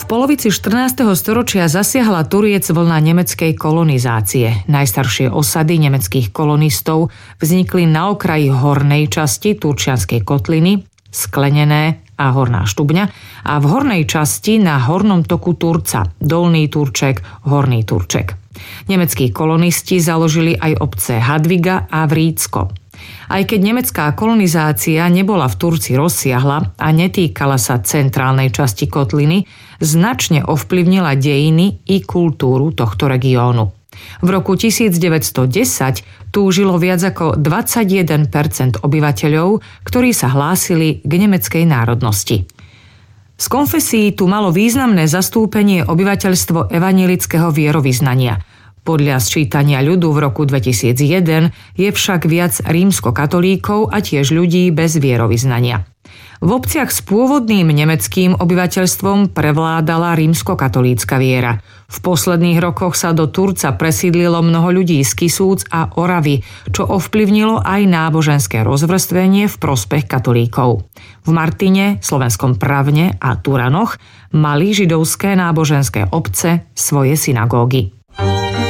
polovici 14. storočia zasiahla Turiec vlna nemeckej kolonizácie. Najstaršie osady nemeckých kolonistov vznikli na okraji hornej časti Turčianskej kotliny, Sklenené a Horná Štubňa, a v hornej časti na hornom toku Turca, Dolný Turček, Horný Turček. Nemeckí kolonisti založili aj obce Hadviga a Vrícko. Aj keď nemecká kolonizácia nebola v Turci rozsiahla a netýkala sa centrálnej časti kotliny, značne ovplyvnila dejiny i kultúru tohto regiónu. V roku 1910 tu žilo viac ako 21% obyvateľov, ktorí sa hlásili k nemeckej národnosti. Z konfesií tu malo významné zastúpenie obyvateľstvo evanjelického vierovyznania. Podľa sčítania ľudu v roku 2001 je však viac rímskokatolíkov a tiež ľudí bez vierovyznania. V obciach s pôvodným nemeckým obyvateľstvom prevládala rímskokatolícka viera. V posledných rokoch sa do Turca presídlilo mnoho ľudí z Kisúc a Oravy, čo ovplyvnilo aj náboženské rozvrstvenie v prospech katolíkov. V Martine, Slovenskom Pravne a Turanoch mali židovské náboženské obce svoje synagógy.